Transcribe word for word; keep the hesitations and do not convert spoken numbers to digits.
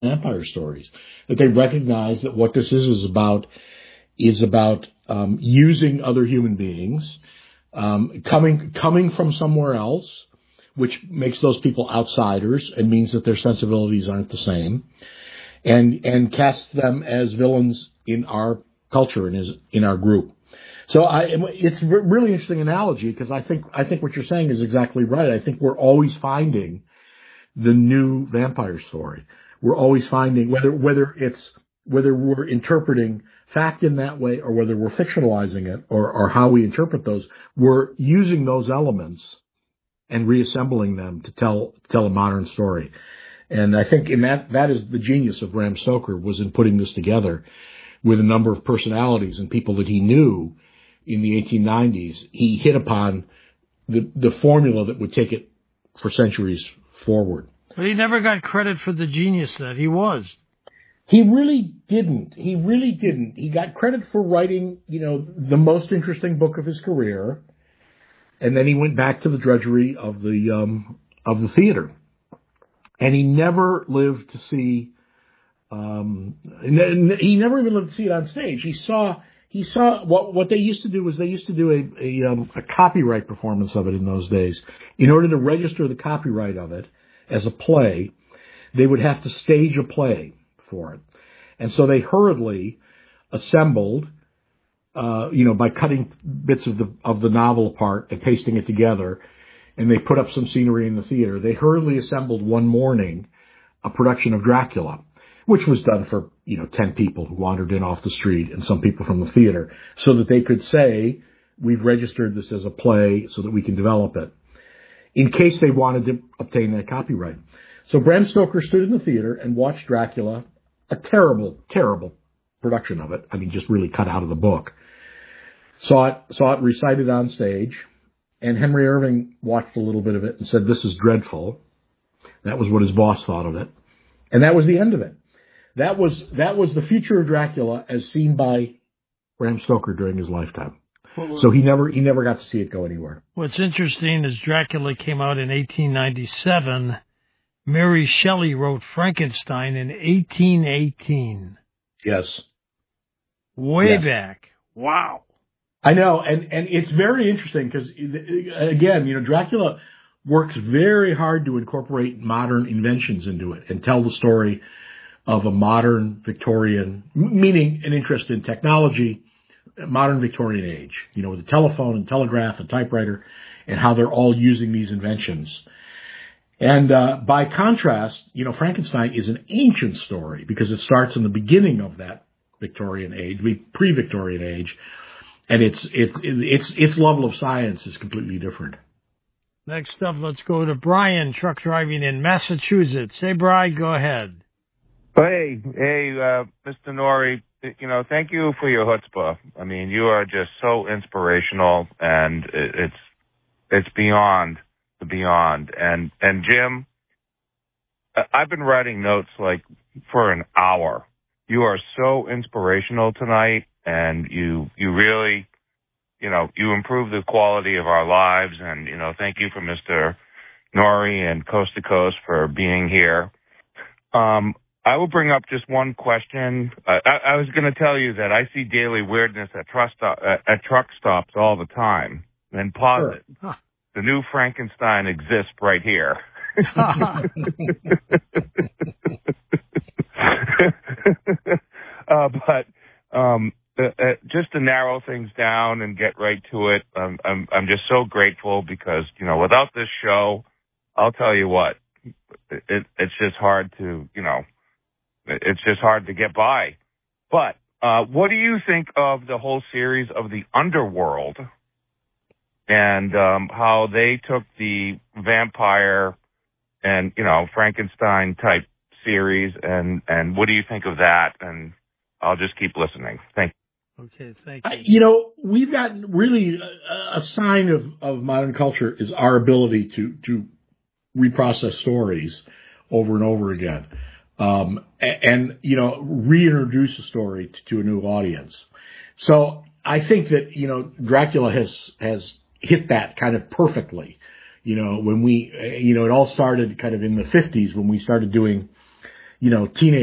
vampire stories. That they recognize that what this is is about is about um, using other human beings, um, coming coming from somewhere else, which makes those people outsiders and means that their sensibilities aren't the same, and and casts them as villains in our culture and as in our group. So I, it's a really interesting analogy because I think I think what you're saying is exactly right. I think we're always finding the new vampire story. We're always finding whether whether it's whether we're interpreting fact in that way or whether we're fictionalizing it or, or how we interpret those, we're using those elements and reassembling them to tell tell a modern story. And I think in that that is the genius of Bram Stoker, was in putting this together with a number of personalities and people that he knew in the eighteen nineties. He hit upon the the formula that would take it for centuries forward. But he never got credit for the genius that he was. He really didn't. He really didn't. He got credit for writing, you know, the most interesting book of his career, and then he went back to the drudgery of the um, of the theater, and he never lived to see. Um, he never even lived to see it on stage. He saw. He saw what what they used to do was they used to do a a, um, a copyright performance of it in those days. In order to register the copyright of it as a play, they would have to stage a play for it, and so they hurriedly assembled, uh, you know, by cutting bits of the of the novel apart and pasting it together, and they put up some scenery in the theater. They hurriedly assembled one morning a production of Dracula, which was done for, you know, ten people who wandered in off the street and some people from the theater, so that they could say, we've registered this as a play so that we can develop it, in case they wanted to obtain that copyright. So Bram Stoker stood in the theater and watched Dracula, a terrible, terrible production of it. I mean, just really cut out of the book. Saw it, saw it recited on stage, and Henry Irving watched a little bit of it and said, this is dreadful. That was what his boss thought of it. And that was the end of it. That was that was the future of Dracula as seen by Bram Stoker during his lifetime. Well, so he never he never got to see it go anywhere. What's interesting is Dracula came out in eighteen ninety-seven. Mary Shelley wrote Frankenstein in eighteen eighteen. Yes. Way yes. back. Wow. I know, and and it's very interesting because, again, you know, Dracula works very hard to incorporate modern inventions into it and tell the story of a modern Victorian, meaning an interest in technology, modern Victorian age, you know, with the telephone and telegraph and typewriter, and how they're all using these inventions. And uh, by contrast, you know, Frankenstein is an ancient story because it starts in the beginning of that Victorian age, pre-Victorian age, and its its its its level of science is completely different. Next up, let's go to Brian, truck driving in Massachusetts. Hey, Brian, go ahead. Hey, hey, uh, Mister Norrie, you know, thank you for your chutzpah. I mean, you are just so inspirational, and it's it's beyond the beyond. And and Jim, I've been writing notes like for an hour. You are so inspirational tonight, and you you really, you know, you improve the quality of our lives. And you know, thank you for Mister Norrie and Coast to Coast for being here. Um. I will bring up just one question. Uh, I, I was going to tell you that I see daily weirdness at truck, stop, uh, at truck stops all the time. And pause sure. it. Huh. The new Frankenstein exists right here. uh, but um, uh, uh, just to narrow things down and get right to it, um, I'm, I'm just so grateful because, you know, without this show, I'll tell you what, it, it's just hard to, you know, It's just hard to get by. But uh, what do you think of the whole series of The Underworld and um, how they took the vampire and, you know, Frankenstein-type series, and, and what do you think of that? And I'll just keep listening. Thank you. Okay, thank you. Uh, you know, we've got really a, a sign of, of modern culture is our ability to, to reprocess stories over and over again. Um, and, and, you know, reintroduce a story to, to a new audience. So I think that, you know, Dracula has, has hit that kind of perfectly. You know, when we, you know, it all started kind of in the fifties when we started doing, you know, teenage